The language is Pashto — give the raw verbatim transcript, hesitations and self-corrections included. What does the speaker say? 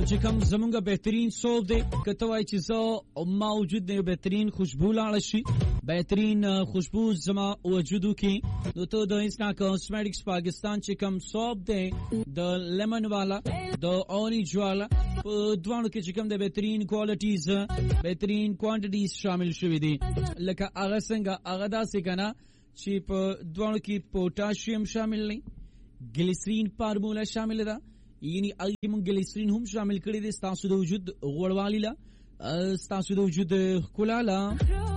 چې کوم زمونږ بهترین صوب دی کته وای چې زه موجود دی بهترین خوشبو لاړ شي بهترین خوشبو زما وجودو کې نو ته د انسنا کاسمیټکس پاکستان چې کوم صوب دی د لیمن والا د اورنج والا په دوانو کې چې کوم د بهترین کوالټیز بهترین کوانټیټیز شامل شوی دي لکه هغه څنګه هغه داسې کنه چې په دوانو کې پوتاشیم شامل نه ګلیسرین فارمولا شامل ده یعنی هغه مونږ ګلیسرین هم شامل کړی دي ستاسو د وجود غوړوالي لا ستاسو د وجود ښکلا لا